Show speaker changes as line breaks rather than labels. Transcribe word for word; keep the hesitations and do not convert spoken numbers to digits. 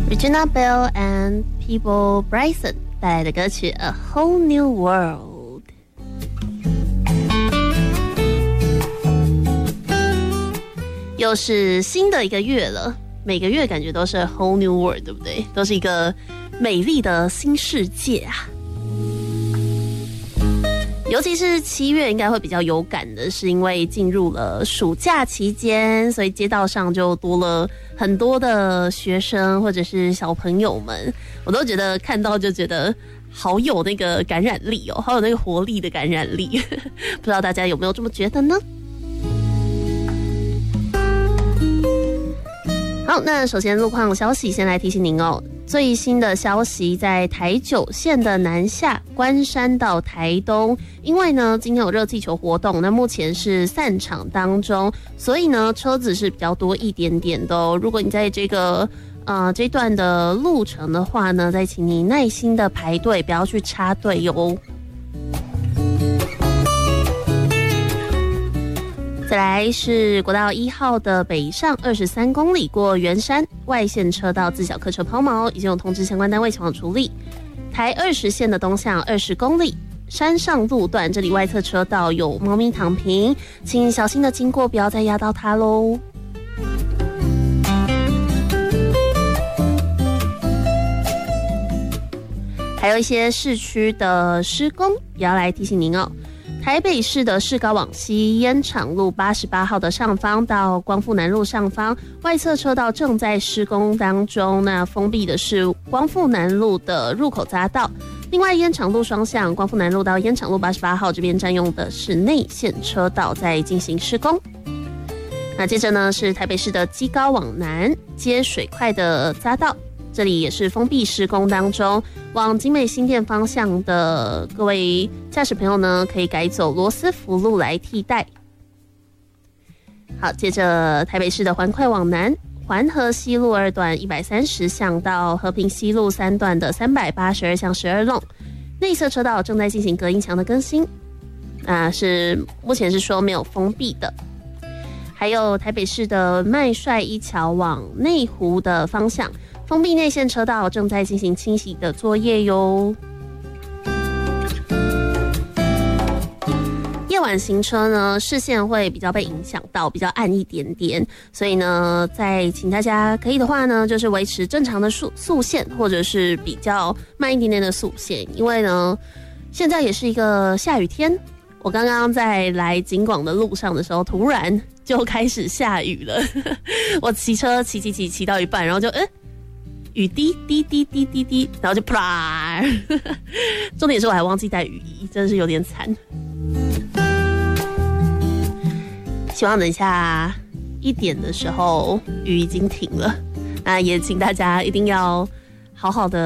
Regina Belle and Peabo Bryson 带来的歌曲 A Whole New World。 又是新的一个月了，每个月感觉都是 A Whole New World， 对不对？都是一个美丽的新世界啊。尤其是七月应该会比较有感的，是因为进入了暑假期间，所以街道上就多了很多的学生或者是小朋友们，我都觉得看到就觉得好有那个感染力哦，好有那个活力的感染力。不知道大家有没有这么觉得呢？好，那首先路况消息先来提醒您哦，最新的消息在台九线的南下关山到台东，因为呢今天有热气球活动，那目前是散场当中，所以呢车子是比较多一点点的哦。如果你在这个呃这段的路程的话呢，再请你耐心的排队，不要去插队哟。再来是国道一号的北上二十三公里过圆山外线车道自小客车抛锚，已经有通知相关单位前往处理。台二十线的东向二十公里山上路段，这里外侧车道有猫咪躺平，请小心的经过，不要再压到它喽。还有一些市区的施工也要来提醒您哦。台北市的市高往西烟厂路八十八号的上方到光复南路上方外侧车道正在施工当中，那封闭的是光复南路的入口匝道。另外烟厂路双向光复南路到烟厂路八十八号这边占用的是内线车道在进行施工。那接着呢是台北市的基高往南接水块的匝道，这里也是封闭施工当中，往景美新店方向的各位驾驶朋友呢，可以改走罗斯福路来替代。好，接着台北市的环快往南，环河西路二段一百三十巷到和平西路三段的三百八十二巷十二弄，内侧车道正在进行隔音墙的更新，啊，是目前是说没有封闭的。还有台北市的麦帅一桥往内湖的方向，封闭内线车道正在进行清洗的作业哟。夜晚行车呢，视线会比较被影响到，比较暗一点点，所以呢，再请大家可以的话呢，就是维持正常的速速线，或者是比较慢一点点的速线，因为呢，现在也是一个下雨天。我刚刚在来景广的路上的时候，突然就开始下雨了。我骑车骑骑骑骑到一半，然后就嗯。雨滴滴滴滴滴滴，然后就啪！重点是我还忘记带雨衣，真的是有点惨。希望等一下一点的时候雨已经停了，那也请大家一定要好好的